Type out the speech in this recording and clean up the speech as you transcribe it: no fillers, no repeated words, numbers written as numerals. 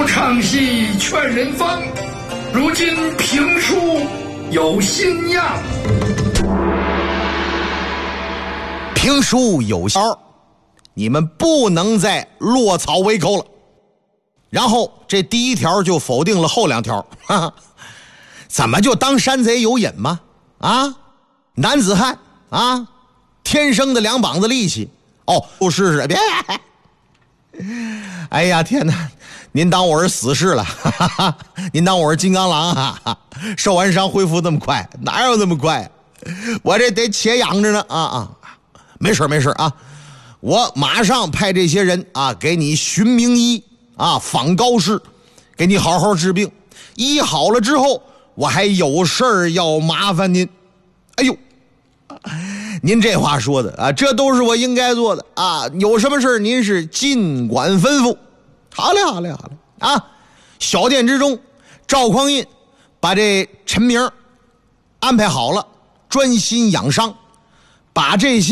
唱戏劝人方，如今评书有新样。 评书有条，你们不能再落草为寇了。然后这第一条就否定了后两条，哈哈，怎么就当山贼有瘾吗？啊，男子汉啊，天生的两膀子力气。哦，不试试别。哎呀天哪，您当我是死士了，哈哈哈，您当我是金刚狼啊？受完伤恢复这么快，哪有这么快？我这得且养着呢啊！没事没事啊，我马上派这些人啊给你寻名医啊，访高士，给你好好治病。医好了之后，我还有事儿要麻烦您。哎呦，您这话说的啊，这都是我应该做的啊！有什么事您是尽管吩咐。好嘞好嘞好嘞啊！小殿之中，赵匡胤把这陈明安排好了，专心养伤，把这些